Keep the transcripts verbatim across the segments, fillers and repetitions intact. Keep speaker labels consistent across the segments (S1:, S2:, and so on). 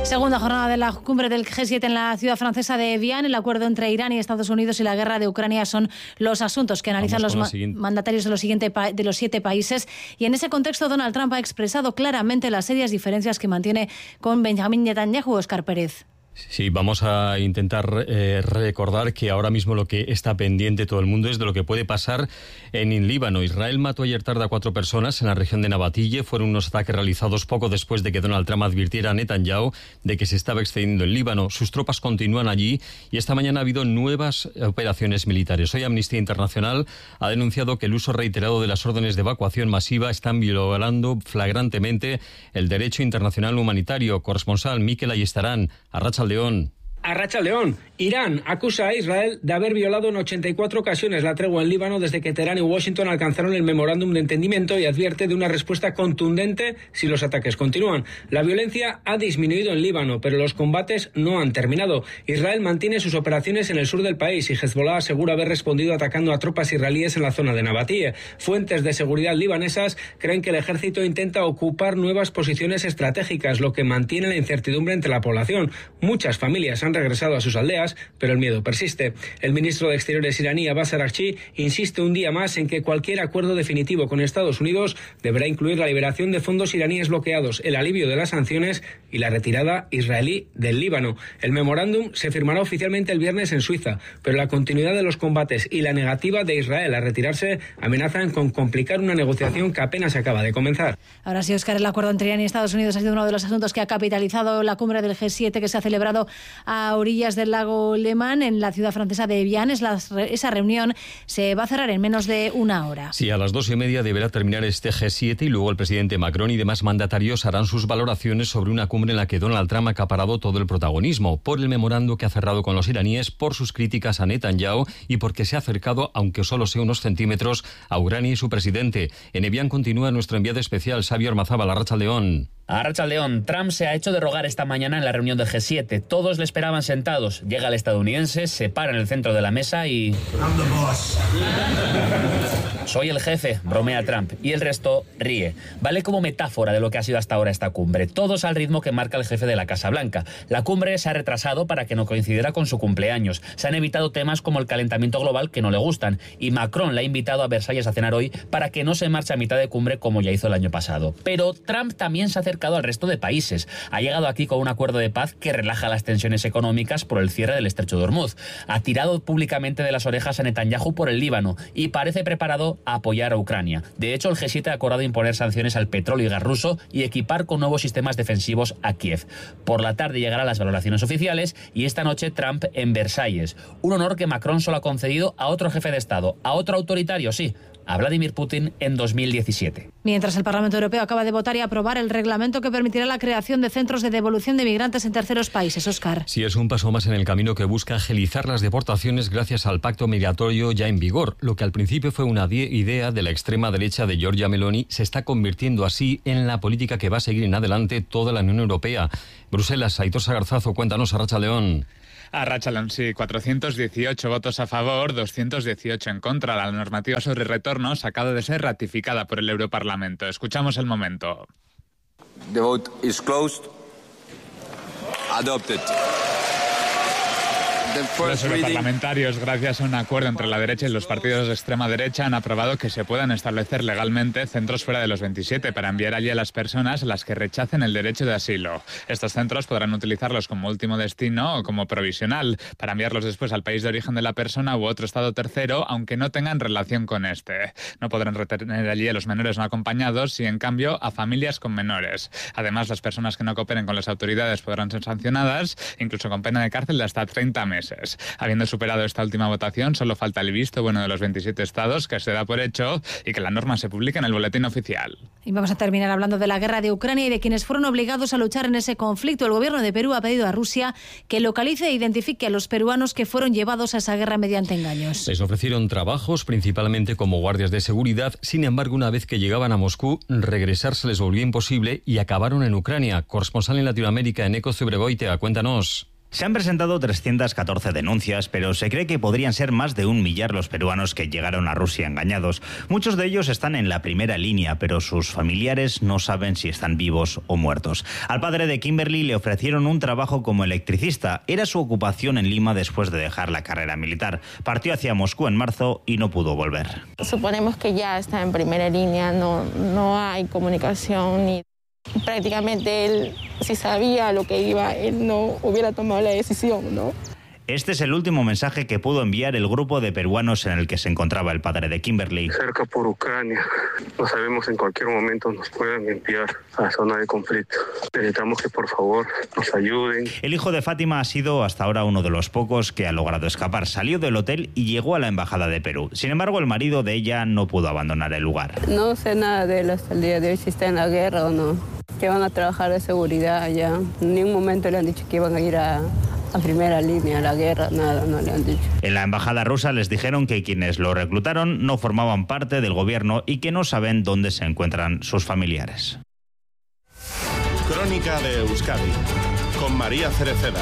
S1: Segunda jornada de la cumbre del G siete en la ciudad francesa de Evian. El acuerdo entre Irán y Estados Unidos y la guerra de Ucrania son los asuntos que analizan los ma- mandatarios de los, siguiente pa- de los siete países. Y en ese contexto, Donald Trump ha expresado claramente las serias diferencias que mantiene con Benjamín Netanyahu. Óscar Pérez.
S2: Sí, vamos a intentar eh, recordar que ahora mismo lo que está pendiente todo el mundo es de lo que puede pasar en el Líbano. Israel mató ayer tarde a cuatro personas en la región de Nabatille. Fueron unos ataques realizados poco después de que Donald Trump advirtiera a Netanyahu de que se estaba excediendo el Líbano. Sus tropas continúan allí y esta mañana ha habido nuevas operaciones militares. Hoy Amnistía Internacional ha denunciado que el uso reiterado de las órdenes de evacuación masiva están violando flagrantemente el derecho internacional humanitario. Corresponsal Mikel Ayestarán, Arratsaldeon. León.
S3: Arratsaldeon. Irán acusa a Israel de haber violado en ochenta y cuatro ocasiones la tregua en Líbano desde que Teherán y Washington alcanzaron el memorándum de entendimiento y advierte de una respuesta contundente si los ataques continúan. La violencia ha disminuido en Líbano, pero los combates no han terminado. Israel mantiene sus operaciones en el sur del país y Hezbollah asegura haber respondido atacando a tropas israelíes en la zona de Nabatille. Fuentes de seguridad libanesas creen que el ejército intenta ocupar nuevas posiciones estratégicas, lo que mantiene la incertidumbre entre la población. Muchas familias han regresado a sus aldeas, pero el miedo persiste. El ministro de Exteriores iraní, Abbas Araghchi, insiste un día más en que cualquier acuerdo definitivo con Estados Unidos deberá incluir la liberación de fondos iraníes bloqueados, el alivio de las sanciones y la retirada israelí del Líbano. El memorándum se firmará oficialmente el viernes en Suiza, pero la continuidad de los combates y la negativa de Israel a retirarse amenazan con complicar una negociación que apenas acaba de comenzar.
S1: Ahora sí, Óscar, el acuerdo entre Irán y Estados Unidos ha sido uno de los asuntos que ha capitalizado la cumbre del G siete que se ha celebrado a a orillas del lago Lemán, en la ciudad francesa de Evian. Es la, esa reunión se va a cerrar en menos de una hora.
S2: Sí, a las dos y media deberá terminar este G siete y luego el presidente Macron y demás mandatarios harán sus valoraciones sobre una cumbre en la que Donald Trump ha acaparado todo el protagonismo, por el memorando que ha cerrado con los iraníes, por sus críticas a Netanyahu y porque se ha acercado, aunque solo sea unos centímetros, a Ucrania y su presidente. En Evian continúa nuestro enviado especial, Xavi Armazábal, Arratsaldeon.
S4: Arratsaldeon. Trump se ha hecho de rogar esta mañana en la reunión del G siete. Todos le esperaban sentados. Llega el estadounidense, se para en el centro de la mesa y... Soy el jefe, bromea Trump, y el resto ríe. Vale como metáfora de lo que ha sido hasta ahora esta cumbre. Todos al ritmo que marca el jefe de la Casa Blanca. La cumbre se ha retrasado para que no coincidiera con su cumpleaños. Se han evitado temas como el calentamiento global que no le gustan. Y Macron le ha invitado a Versalles a cenar hoy para que no se marche a mitad de cumbre como ya hizo el año pasado. Pero Trump también se ha acercado al resto de países. Ha llegado aquí con un acuerdo de paz que relaja las tensiones económicas por el cierre del estrecho de Hormuz. Ha tirado públicamente de las orejas a Netanyahu por el Líbano y parece preparado a apoyar a Ucrania. De hecho, el G siete ha acordado imponer sanciones al petróleo y gas ruso y equipar con nuevos sistemas defensivos a Kiev. Por la tarde llegarán las valoraciones oficiales y esta noche Trump en Versalles. Un honor que Macron solo ha concedido a otro jefe de Estado, a otro autoritario, sí, a Vladimir Putin en dos mil diecisiete.
S1: Mientras el Parlamento Europeo acaba de votar y aprobar el reglamento que permitirá la creación de centros de devolución de migrantes en terceros países. Óscar.
S2: Sí, es un paso más en el camino que busca agilizar las deportaciones gracias al pacto migratorio ya en vigor. Lo que al principio fue una idea de la extrema derecha de Giorgia Meloni se está convirtiendo así en la política que va a seguir en adelante toda la Unión Europea. Bruselas, Aitor Sagarzazo, cuéntanos, Arratsaldeon.
S5: Arratsaldeon, sí, cuatrocientos dieciocho votos a favor, doscientos dieciocho en contra. La normativa sobre retornos acaba de ser ratificada por el Europarlamento. Escuchamos el momento.
S6: The vote is closed. Adopted.
S5: Los europarlamentarios, gracias a un acuerdo entre la derecha y los partidos de extrema derecha, han aprobado que se puedan establecer legalmente centros fuera de los veintisiete para enviar allí a las personas a las que rechacen el derecho de asilo. Estos centros podrán utilizarlos como último destino o como provisional para enviarlos después al país de origen de la persona u otro estado tercero, aunque no tengan relación con este. No podrán retener allí a los menores no acompañados y, en cambio, a familias con menores. Además, las personas que no cooperen con las autoridades podrán ser sancionadas, incluso con pena de cárcel de hasta treinta meses. Habiendo superado esta última votación, solo falta el visto bueno de los veintisiete estados, que se da por hecho, y que la norma se publique en el boletín oficial.
S1: Y vamos a terminar hablando de la guerra de Ucrania y de quienes fueron obligados a luchar en ese conflicto. El gobierno de Perú ha pedido a Rusia que localice e identifique a los peruanos que fueron llevados a esa guerra mediante engaños.
S2: Les ofrecieron trabajos, principalmente como guardias de seguridad. Sin embargo, una vez que llegaban a Moscú, regresar se les volvió imposible y acabaron en Ucrania. Corresponsal en Latinoamérica en Eco Zubreboitea, cuéntanos.
S7: Se han presentado trescientas catorce denuncias, pero se cree que podrían ser más de un millar los peruanos que llegaron a Rusia engañados. Muchos de ellos están en la primera línea, pero sus familiares no saben si están vivos o muertos. Al padre de Kimberly le ofrecieron un trabajo como electricista. Era su ocupación en Lima después de dejar la carrera militar. Partió hacia Moscú en marzo y no pudo volver.
S8: Suponemos que ya está en primera línea, no, no hay comunicación ni... Prácticamente él, si sabía lo que iba, él no hubiera tomado la decisión, ¿no?
S7: Este es el último mensaje que pudo enviar el grupo de peruanos en el que se encontraba el padre de Kimberly.
S9: Cerca por Ucrania. No sabemos, en cualquier momento nos pueden enviar a la zona de conflicto. Necesitamos que por favor nos ayuden.
S7: El hijo de Fátima ha sido hasta ahora uno de los pocos que ha logrado escapar. Salió del hotel y llegó a la embajada de Perú. Sin embargo, el marido de ella no pudo abandonar el lugar.
S10: No sé nada de él hasta el día de hoy, si está en la guerra o no. Que van a trabajar de seguridad allá. En ningún momento le han dicho que iban a ir a... a primera línea, a la guerra, nada, no le han dicho.
S7: En la embajada rusa les dijeron que quienes lo reclutaron no formaban parte del gobierno y que no saben dónde se encuentran sus familiares.
S11: Crónica de Euskadi, con María Cereceda.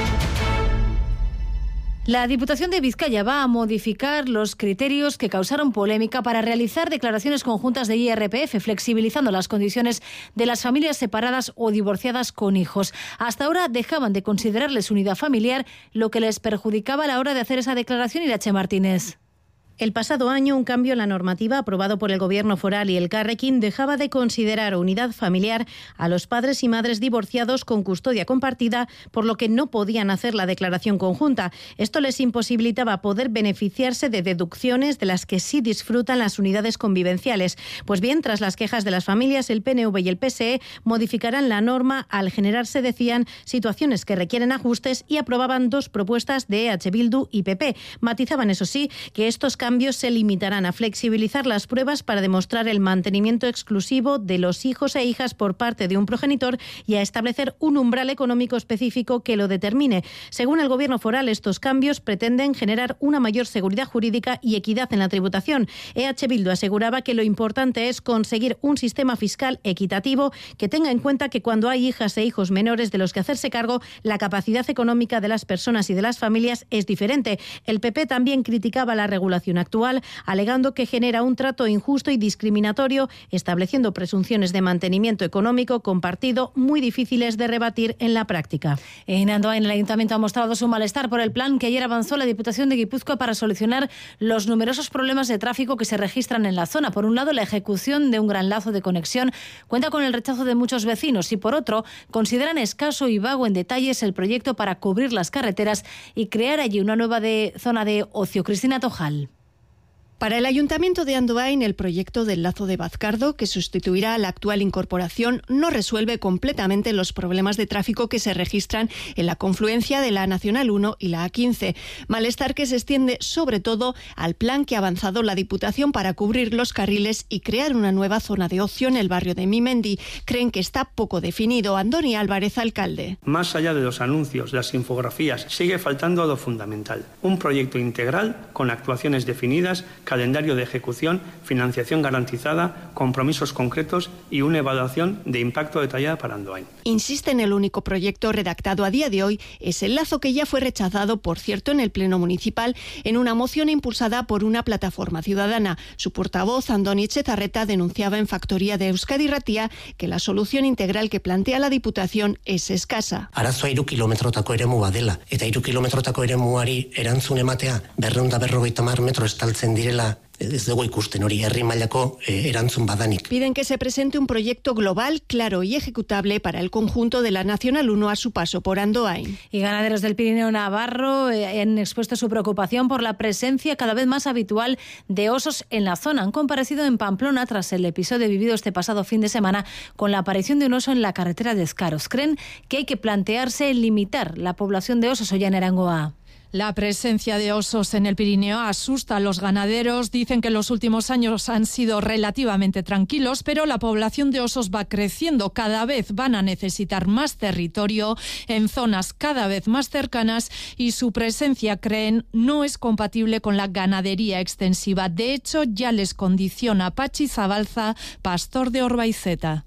S1: La Diputación de Vizcaya va a modificar los criterios que causaron polémica para realizar declaraciones conjuntas de I R P F, flexibilizando las condiciones de las familias separadas o divorciadas con hijos. Hasta ahora dejaban de considerarles unidad familiar, lo que les perjudicaba a la hora de hacer esa declaración. Irache Martínez.
S12: El pasado año, un cambio en la normativa aprobado por el Gobierno foral y el Carrequín dejaba de considerar unidad familiar a los padres y madres divorciados con custodia compartida, por lo que no podían hacer la declaración conjunta. Esto les imposibilitaba poder beneficiarse de deducciones de las que sí disfrutan las unidades convivenciales. Pues bien, tras las quejas de las familias, el P N V y el P S E modificarán la norma al generarse, decían, situaciones que requieren ajustes y aprobaban dos propuestas de E H Bildu y P P. Matizaban, eso sí, que estos cambios se limitarán a flexibilizar las pruebas para demostrar el mantenimiento exclusivo de los hijos e hijas por parte de un progenitor y a establecer un umbral económico específico que lo determine. Según el Gobierno foral, estos cambios pretenden generar una mayor seguridad jurídica y equidad en la tributación. E H Bildu aseguraba que lo importante es conseguir un sistema fiscal equitativo que tenga en cuenta que cuando hay hijas e hijos menores de los que hacerse cargo, la capacidad económica de las personas y de las familias es diferente. El P P también criticaba la regulación actual, alegando que genera un trato injusto y discriminatorio, estableciendo presunciones de mantenimiento económico compartido muy difíciles de rebatir en la práctica.
S1: En Andoain, el Ayuntamiento ha mostrado su malestar por el plan que ayer avanzó la Diputación de Guipúzcoa para solucionar los numerosos problemas de tráfico que se registran en la zona. Por un lado, la ejecución de un gran lazo de conexión cuenta con el rechazo de muchos vecinos y, por otro, consideran escaso y vago en detalles el proyecto para cubrir las carreteras y crear allí una nueva de, zona de ocio. Cristina Tojal.
S13: Para el Ayuntamiento de Andoain, el proyecto del Lazo de Bazcardo, que sustituirá a la actual incorporación, no resuelve completamente los problemas de tráfico que se registran en la confluencia de la Nacional uno y la A quince. Malestar que se extiende sobre todo al plan que ha avanzado la Diputación para cubrir los carriles y crear una nueva zona de ocio en el barrio de Mimendi. Creen que está poco definido. Andoni Álvarez, alcalde.
S14: Más allá de los anuncios, las infografías, sigue faltando lo fundamental. Un proyecto integral con actuaciones definidas, calendario de ejecución, financiación garantizada, compromisos concretos y una evaluación de impacto detallada para Andoain.
S13: Insiste en el único proyecto redactado a día de hoy, es el lazo que ya fue rechazado, por cierto, en el Pleno Municipal, en una moción impulsada por una plataforma ciudadana. Su portavoz, Andoni Etxezarreta, denunciaba en Factoría de Euskadi Ratia que la solución integral que plantea la Diputación es escasa.
S15: Arazoa hiru kilometrotako eremu badela, eta hiru kilometrotako eremuari erantzun ematea berrehun eta berrogeita hamar metro estaltzen direla. Ez dugu ikusten hori herri mailako erantzun badanik.
S13: Piden que se presente un proyecto global, claro y ejecutable para el conjunto de la Nacional uno a su paso por Andoain.
S1: Y ganaderos del Pirineo Navarro eh, han expuesto su preocupación por la presencia cada vez más habitual de osos en la zona. Han comparecido en Pamplona tras el episodio vivido este pasado fin de semana con la aparición de un oso en la carretera de Ezcaros. Creen que hay que plantearse limitar la población de osos hoy en Arangoa.
S16: La presencia de osos en el Pirineo asusta a los ganaderos. Dicen que los últimos años han sido relativamente tranquilos, pero la población de osos va creciendo. Cada vez van a necesitar más territorio en zonas cada vez más cercanas y su presencia, creen, no es compatible con la ganadería extensiva. De hecho, ya les condiciona Pachi Zabalza, pastor de Orbaizeta.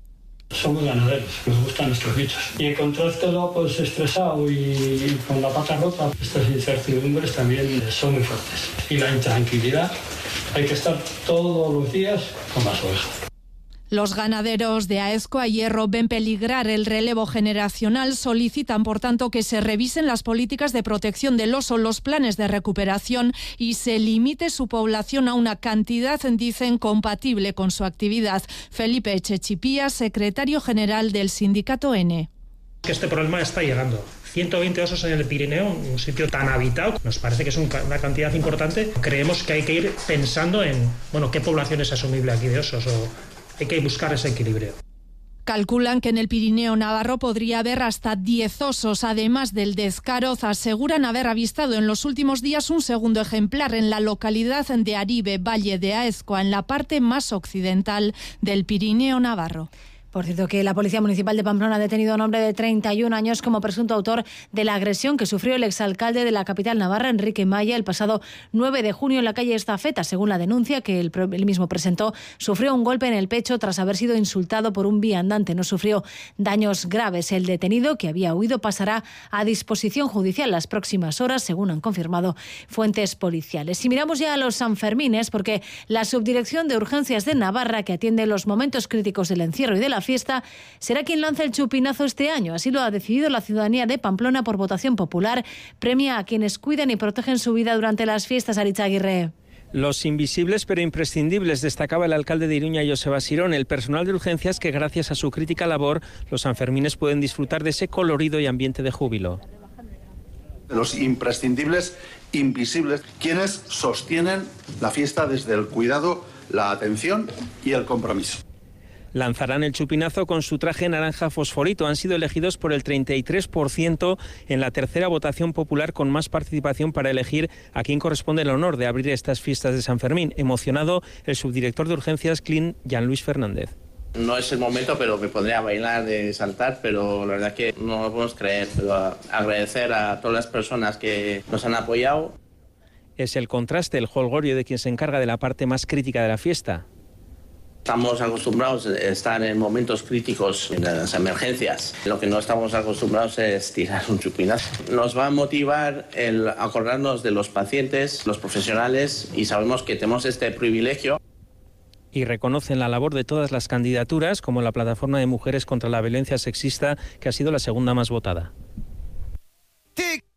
S14: Somos ganaderos, nos gustan nuestros bichos. Y encontrártelo pues estresado y con la pata rota, estas incertidumbres también son muy fuertes. Y la intranquilidad, hay que estar todos los días con las ovejas.
S16: Los ganaderos de Aezko a Hierro ven peligrar el relevo generacional, solicitan por tanto que se revisen las políticas de protección del oso, los planes de recuperación y se limite su población a una cantidad, dicen, compatible con su actividad. Felipe Echechipía, secretario general del sindicato N.
S17: Que este problema está llegando. ciento veinte osos en el Pirineo, un sitio tan habitado, nos parece que es un, una cantidad importante. Creemos que hay que ir pensando en, bueno, qué población es asumible aquí de osos, o hay que buscar ese equilibrio.
S16: Calculan que en el Pirineo navarro podría haber hasta diez osos. Además del descaroz, aseguran haber avistado en los últimos días un segundo ejemplar en la localidad de Aribe, Valle de Aezkoa, en la parte más occidental del Pirineo navarro.
S1: Por cierto, que la Policía Municipal de Pamplona ha detenido a un hombre de treinta y un años como presunto autor de la agresión que sufrió el exalcalde de la capital navarra, Enrique Maya, el pasado nueve de junio en la calle Estafeta. Según la denuncia que él, él mismo presentó, sufrió un golpe en el pecho tras haber sido insultado por un viandante. No sufrió daños graves. El detenido, que había huido, pasará a disposición judicial las próximas horas, según han confirmado fuentes policiales. Y miramos ya a los Sanfermines, porque la Subdirección de Urgencias de Navarra, que atiende los momentos críticos del encierro y de la fiesta, será quien lance el chupinazo este año. Así lo ha decidido la ciudadanía de Pamplona por votación popular. Premia a quienes cuidan y protegen su vida durante las fiestas. Aritz Aguirre.
S18: Los invisibles pero imprescindibles, destacaba el alcalde de Iruña, Joseba Sirón, el personal de urgencias que gracias a su crítica labor los sanfermines pueden disfrutar de ese colorido y ambiente de júbilo.
S19: Los imprescindibles, invisibles, quienes sostienen la fiesta desde el cuidado, la atención y el compromiso.
S18: Lanzarán el chupinazo con su traje naranja fosforito. Han sido elegidos por el treinta y tres por ciento en la tercera votación popular con más participación para elegir a quien corresponde el honor de abrir estas fiestas de San Fermín. Emocionado, el subdirector de urgencias C L I N, Jean Luis Fernández.
S20: No es el momento, pero me pondría a bailar, de saltar, pero la verdad que no lo podemos creer. Pero agradecer a todas las personas que nos han apoyado.
S18: Es el contraste, el jolgorio de quien se encarga de la parte más crítica de la fiesta.
S20: Estamos acostumbrados a estar en momentos críticos en las emergencias. Lo que no estamos acostumbrados es tirar un chupinazo. Nos va a motivar el acordarnos de los pacientes, los profesionales, y sabemos que tenemos este privilegio.
S18: Y reconocen la labor de todas las candidaturas, como la Plataforma de Mujeres contra la Violencia Sexista, que ha sido la segunda más votada.
S21: Tic.